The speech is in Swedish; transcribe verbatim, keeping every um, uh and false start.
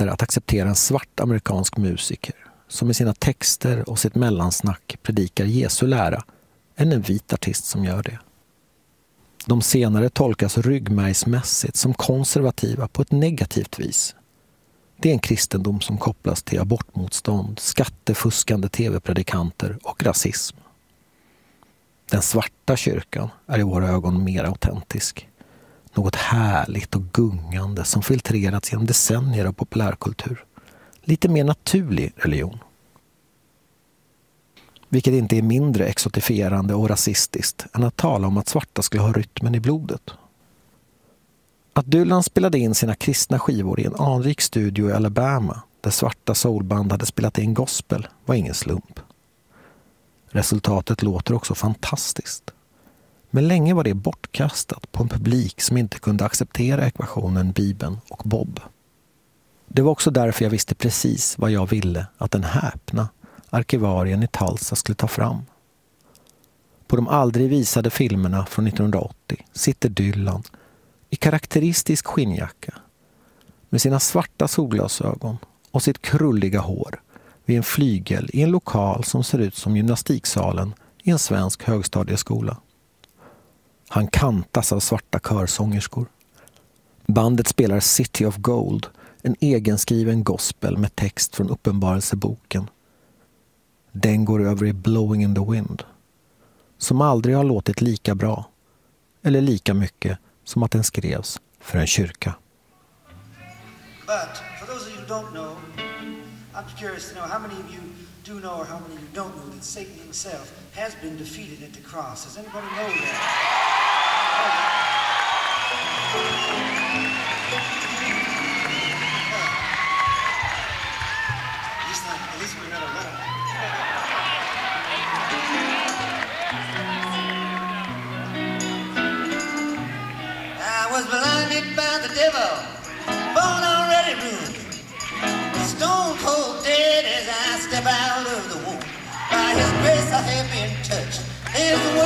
lättare att acceptera en svart amerikansk musiker som med sina texter och sitt mellansnack predikar Jesu lära än en vit artist som gör det. De senare tolkas ryggmärgsmässigt som konservativa på ett negativt vis. Det är en kristendom som kopplas till abortmotstånd, skattefuskande tv-predikanter och rasism. Den svarta kyrkan är i våra ögon mer autentisk. Något härligt och gungande som filtrerats genom decennier av populärkultur. Lite mer naturlig religion. Vilket inte är mindre exotifierande och rasistiskt än att tala om att svarta skulle ha rytmen i blodet. Att Dylan spelade in sina kristna skivor i en anrik studio i Alabama där svarta soulband hade spelat in gospel var ingen slump. Resultatet låter också fantastiskt. Men länge var det bortkastat på en publik som inte kunde acceptera ekvationen Bibeln och Bob. Det var också därför jag visste precis vad jag ville att den häpna arkivarien i Tulsa skulle ta fram. På de aldrig visade filmerna från nittonhundraåttio sitter Dylan i karaktäristisk skinnjacka med sina svarta solglasögon och sitt krulliga hår vid en flygel i en lokal som ser ut som gymnastiksalen i en svensk högstadieskola. Han kantas av svarta körsångerskor. Bandet spelar City of Gold, en egenskriven gospel med text från Uppenbarelseboken. Den går över i Blowing in the Wind, som aldrig har låtit lika bra eller lika mycket som att den skrevs för en kyrka. But for those of you who don't know, I'm curious to know how many of you do know or how many of you don't know that Satan himself has been defeated at the cross. Does anybody know that? At least, not, at least we're not alone. I was blinded by the devil, born already ruined, stone cold dead as I step out of the womb. By his grace I have been touched. There's the word.